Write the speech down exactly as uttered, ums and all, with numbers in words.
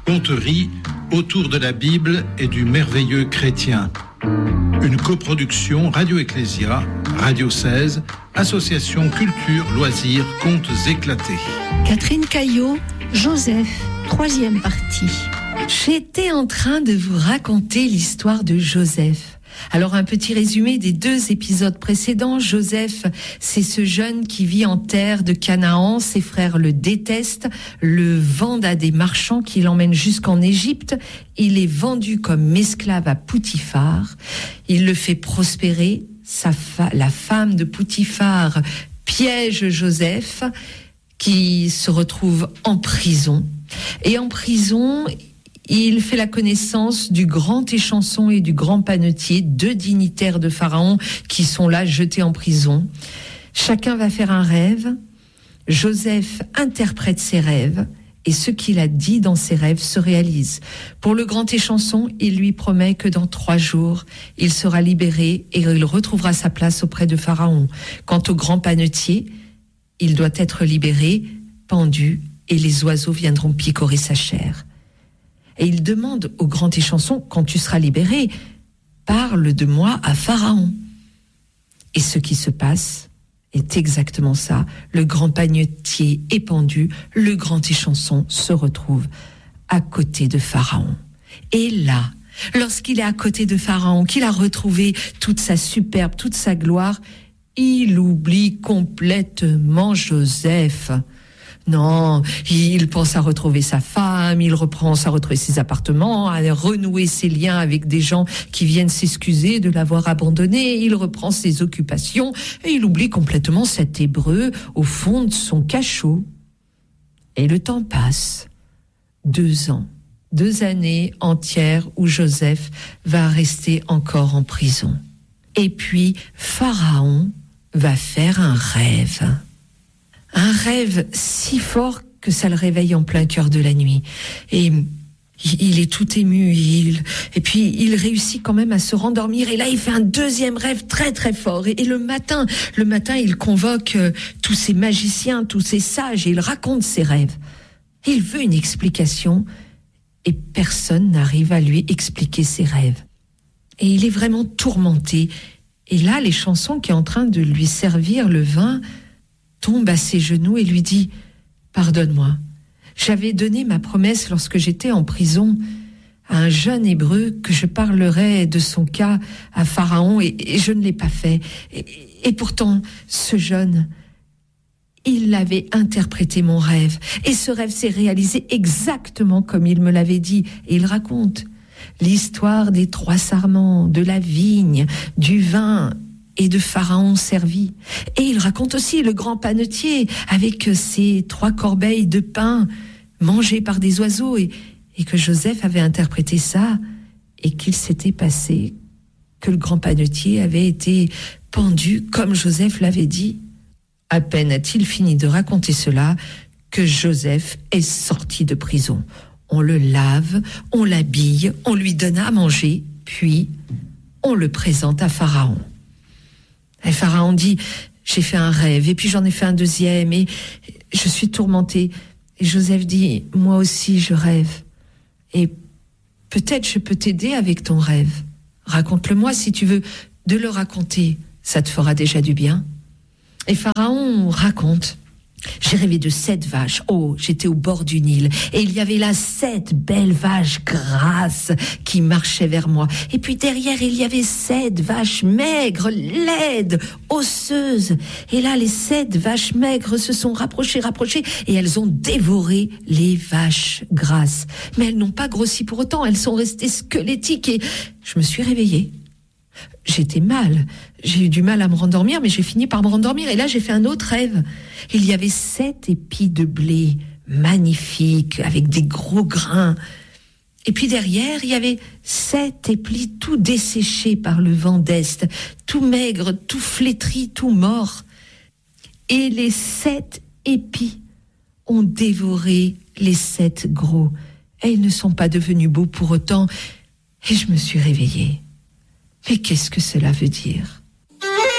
Conterie autour de la Bible et du merveilleux chrétien. Une coproduction Radio Ecclésia, Radio seize, Association Culture, Loisirs, Contes éclatés. Catherine Caillot, Joseph, troisième partie. J'étais en train de vous raconter l'histoire de Joseph. Alors un petit résumé des deux épisodes précédents. Joseph, c'est ce jeune qui vit en terre de Canaan. Ses frères le détestent, le vendent à des marchands qui l'emmènent jusqu'en Égypte. Il est vendu comme esclave à Poutifar. Il le fait prospérer. Sa fa- la femme de Poutifar piège Joseph, qui se retrouve en prison. Et en prison, il fait la connaissance du grand échanson et du grand panetier, deux dignitaires de Pharaon qui sont là jetés en prison. Chacun va faire un rêve. Joseph interprète ses rêves et ce qu'il a dit dans ses rêves se réalise. Pour le grand échanson, il lui promet que dans trois jours, il sera libéré et il retrouvera sa place auprès de Pharaon. Quant au grand panetier, il doit être libéré, pendu, et les oiseaux viendront picorer sa chair. Et il demande au grand échanson, quand tu seras libéré, parle de moi à Pharaon. Et ce qui se passe est exactement ça. Le grand panetier est pendu, le grand échanson se retrouve à côté de Pharaon. Et là, lorsqu'il est à côté de Pharaon, qu'il a retrouvé toute sa superbe, toute sa gloire, il oublie complètement Joseph. Non, il pense à retrouver sa femme, il reprend à retrouver ses appartements, à renouer ses liens avec des gens qui viennent s'excuser de l'avoir abandonné. Il reprend ses occupations et il oublie complètement cet Hébreu au fond de son cachot. Et le temps passe. Deux ans, deux années entières où Joseph va rester encore en prison. Et puis, Pharaon va faire un rêve. Un rêve si fort que ça le réveille en plein cœur de la nuit. Et il est tout ému. Il, et puis, il réussit quand même à se rendormir. Et là, il fait un deuxième rêve très, très fort. Et, et le matin, le matin, il convoque euh, tous ces magiciens, tous ces sages, et il raconte ses rêves. Et il veut une explication. Et personne n'arrive à lui expliquer ses rêves. Et il est vraiment tourmenté. Et là, l'échanson qui est en train de lui servir le vin tombe à ses genoux et lui dit « Pardonne-moi, j'avais donné ma promesse lorsque j'étais en prison à un jeune Hébreu que je parlerais de son cas à Pharaon et, et je ne l'ai pas fait. Et, et pourtant, ce jeune, il avait interprété mon rêve et ce rêve s'est réalisé exactement comme il me l'avait dit. » Et il raconte l'histoire des trois sarments, de la vigne, du vin et de Pharaon servi. Et il raconte aussi le grand panetier avec ses trois corbeilles de pain mangées par des oiseaux et, et que Joseph avait interprété ça et qu'il s'était passé, que le grand panetier avait été pendu comme Joseph l'avait dit. À peine a-t-il fini de raconter cela que Joseph est sorti de prison. On le lave, on l'habille, on lui donne à manger, puis on le présente à Pharaon. Et Pharaon dit, j'ai fait un rêve, et puis j'en ai fait un deuxième, et je suis tourmenté. Et Joseph dit, moi aussi je rêve. Et peut-être je peux t'aider avec ton rêve. Raconte-le-moi si tu veux. De le raconter, ça te fera déjà du bien. Et Pharaon raconte. J'ai rêvé de sept vaches. Oh, j'étais au bord du Nil. Et il y avait là sept belles vaches grasses qui marchaient vers moi. Et puis derrière, il y avait sept vaches maigres, laides, osseuses. Et là, les sept vaches maigres se sont rapprochées, rapprochées. Et elles ont dévoré les vaches grasses. Mais elles n'ont pas grossi pour autant. Elles sont restées squelettiques. Et je me suis réveillée. J'étais mal, j'ai eu du mal à me rendormir, mais j'ai fini par me rendormir. Et là, j'ai fait un autre rêve. Il y avait sept épis de blé magnifiques, avec des gros grains. Et puis derrière, il y avait sept épis tout desséchés par le vent d'Est, tout maigres, tout flétris, tout morts. Et les sept épis ont dévoré les sept gros. Et ils ne sont pas devenus beaux pour autant. Et je me suis réveillée. Mais qu'est-ce que cela veut dire ?